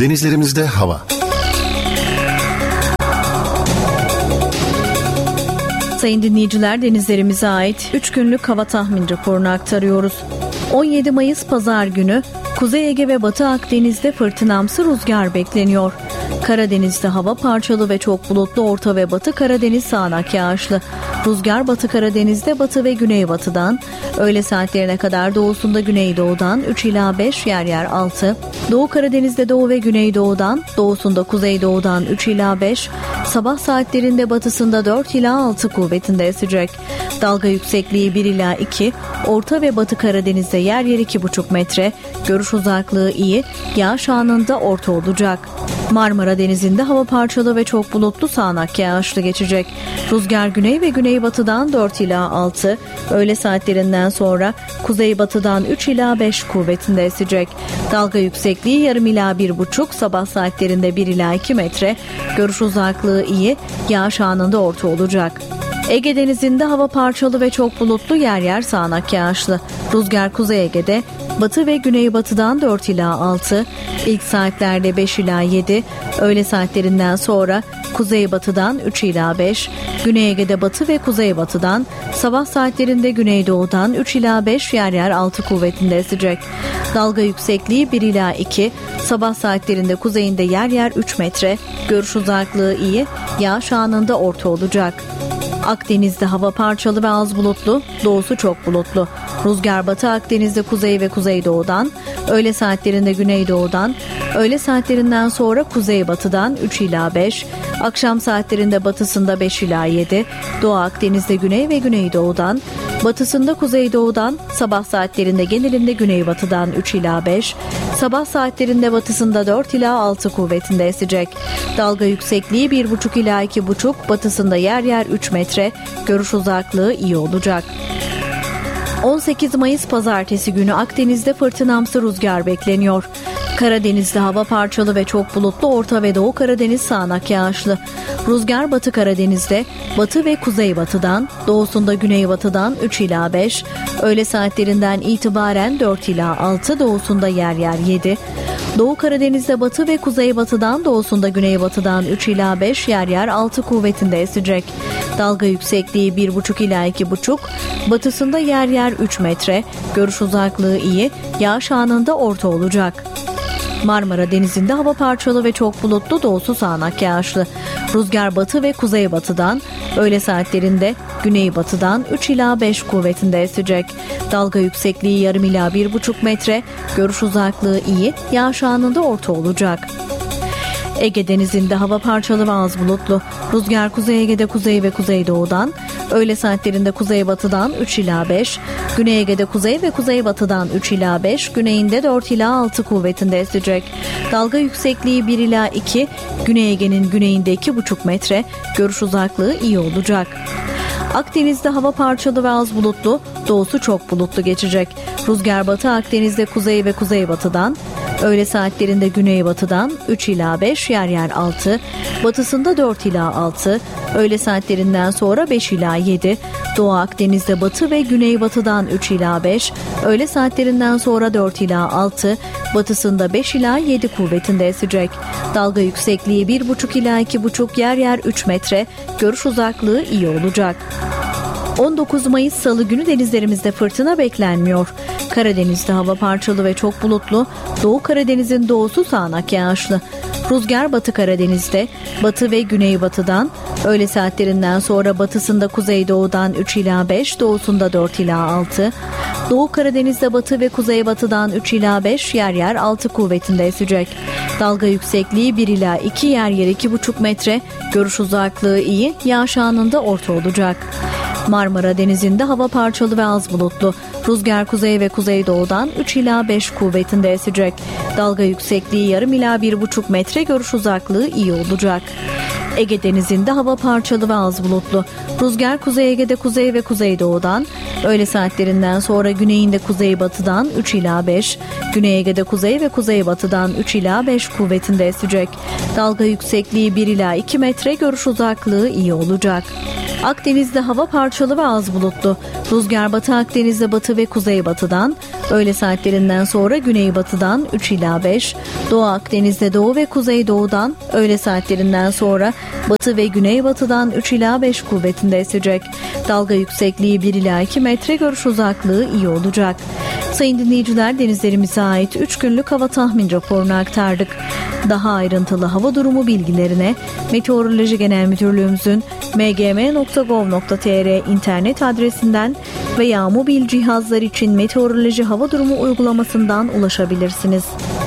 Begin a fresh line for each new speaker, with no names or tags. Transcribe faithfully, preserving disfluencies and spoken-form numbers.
Denizlerimizde hava.
Sayın dinleyiciler, denizlerimize ait üç günlük hava tahmin raporunu aktarıyoruz. on yedi Mayıs Pazar günü Kuzey Ege ve Batı Akdeniz'de fırtınamsı rüzgar bekleniyor. Karadeniz'de hava parçalı ve çok bulutlu, Orta ve Batı Karadeniz sağanak yağışlı. Rüzgar Batı Karadeniz'de batı ve güneybatıdan, öğle saatlerine kadar doğusunda güneydoğudan üç ila beş, yer yer altı. Doğu Karadeniz'de doğu ve güneydoğudan, doğusunda kuzeydoğudan üç ila beş, sabah saatlerinde batısında dört ila altı kuvvetinde esecek. Dalga yüksekliği bir ila iki, Orta ve Batı Karadeniz'de yer yer iki buçuk metre, görüş uzaklığı iyi, yağış anında orta olacak. Marmara Denizi'nde hava parçalı ve çok bulutlu, sağanak yağışlı geçecek. Rüzgar güney ve güneybatıdan dört ila altı, öğle saatlerinden sonra kuzeybatıdan üç ila beş kuvvetinde esecek. Dalga yüksekliği yarım ila bir buçuk, sabah saatlerinde bir ila iki metre, görüş uzaklığı iyi, yağış anında orta olacak. Ege Denizi'nde hava parçalı ve çok bulutlu, yer yer sağanak yağışlı. Rüzgar Kuzey Ege'de batı ve güneybatıdan dört ila altı, ilk saatlerde beş ila yedi, öğle saatlerinden sonra kuzeybatıdan üç ila beş, Güney Ege'de batı ve kuzeybatıdan, sabah saatlerinde güneydoğudan üç ila beş, yer yer altı kuvvetinde esecek. Dalga yüksekliği bir ila iki, sabah saatlerinde kuzeyinde yer yer üç metre, görüş uzaklığı iyi, yağış anında orta olacak. Akdeniz'de hava parçalı ve az bulutlu, doğusu çok bulutlu. Rüzgar Batı Akdeniz'de kuzey ve kuzeydoğudan, öğle saatlerinde güneydoğudan, öğle saatlerinden sonra kuzeybatıdan üç ila beş, akşam saatlerinde batısında beş ila yedi, Doğu Akdeniz'de güney ve güneydoğudan, batısında kuzeydoğudan, sabah saatlerinde genelinde güneybatıdan üç ila beş, sabah saatlerinde batısında dört ila altı kuvvetinde esecek. Dalga yüksekliği bir buçuk ila iki buçuk, batısında yer yer üç metre, görüş uzaklığı iyi olacak. on sekiz Mayıs Pazartesi günü Akdeniz'de fırtınamsı rüzgar bekleniyor. Karadeniz'de hava parçalı ve çok bulutlu, Orta ve Doğu Karadeniz sağanak yağışlı. Rüzgar Batı Karadeniz'de batı ve kuzeybatıdan, doğusunda güneybatıdan üç ila beş, öğle saatlerinden itibaren dört ila altı, doğusunda yer yer yedi. Doğu Karadeniz'de batı ve kuzeybatıdan, doğusunda güneybatıdan üç ila beş, yer yer altı kuvvetinde esecek. Dalga yüksekliği bir buçuk ila iki buçuk, batısında yer yer üç metre, görüş uzaklığı iyi, yağış anında orta olacak. Marmara Denizi'nde hava parçalı ve çok bulutlu, doğusu sağanak yağışlı. Rüzgar batı ve kuzeybatıdan, öğle saatlerinde güneybatıdan üç ila beş kuvvetinde esecek. Dalga yüksekliği yarım ila bir buçuk metre, görüş uzaklığı iyi, yağış anında orta olacak. Ege Denizi'nde hava parçalı ve az bulutlu. Rüzgar Kuzey Ege'de kuzey ve kuzeydoğudan, öğle saatlerinde kuzeybatıdan üç ila beş, Güney Ege'de kuzey ve kuzeybatıdan üç ila beş, güneyinde dört ila altı kuvvetinde esecek. Dalga yüksekliği bir ila iki, Güney Ege'nin güneyinde iki buçuk metre, görüş uzaklığı iyi olacak. Akdeniz'de hava parçalı ve az bulutlu, doğusu çok bulutlu geçecek. Rüzgar Batı Akdeniz'de kuzey ve kuzeybatıdan, öğle saatlerinde güneybatıdan üç ila beş, yer yer altı, batısında dört ila altı, öğle saatlerinden sonra beş ila yedi, Doğu Akdeniz'de batı ve güneybatıdan üç ila beş, öğle saatlerinden sonra dört ila altı, batısında beş ila yedi kuvvetinde esecek. Dalga yüksekliği bir buçuk ila iki buçuk, yer yer üç metre, görüş uzaklığı iyi olacak. on dokuz Mayıs Salı günü denizlerimizde fırtına beklenmiyor. Karadeniz'de hava parçalı ve çok bulutlu, Doğu Karadeniz'in doğusu sağanak yağışlı. Rüzgar Batı Karadeniz'de batı ve güneybatıdan, öğle saatlerinden sonra batısında kuzeydoğudan üç ila beş, doğusunda dört ila altı, Doğu Karadeniz'de batı ve kuzeybatıdan üç ila beş, yer yer altı kuvvetinde esecek. Dalga yüksekliği bir ila iki, yer yer iki buçuk metre, görüş uzaklığı iyi, yağış anında orta olacak. Marmara Denizi'nde hava parçalı ve az bulutlu. Rüzgar kuzey ve kuzeydoğudan üç ila beş kuvvetinde esecek. Dalga yüksekliği yarım ila bir buçuk metre, görüş uzaklığı iyi olacak. Ege Denizi'nde hava parçalı ve az bulutlu. Rüzgar Kuzey Ege'de kuzey ve kuzeydoğudan, öğle saatlerinden sonra güneyinde kuzeybatıdan üç ila beş, Güney Ege'de kuzey ve kuzeybatıdan üç ila beş kuvvetinde esecek. Dalga yüksekliği bir ila iki metre, görüş uzaklığı iyi olacak. Akdeniz'de hava parçalı ve az bulutlu. Rüzgar Batı Akdeniz'de batı ve kuzeybatıdan, Öğle saatlerinden sonra güneybatıdan üç ila beş, Doğu Akdeniz'de doğu ve kuzeydoğudan öğle saatlerinden sonra batı ve güneybatıdan üç ila beş kuvvetinde esecek. Dalga yüksekliği bir ila iki metre, görüş uzaklığı iyi olacak. Sayın dinleyiciler, denizlerimize ait üç günlük hava tahmin raporunu aktardık. Daha ayrıntılı hava durumu bilgilerine Meteoroloji Genel Müdürlüğümüzün m g m nokta gov nokta t r internet adresinden veya mobil cihazlar için meteoroloji hava durumu uygulamasından ulaşabilirsiniz.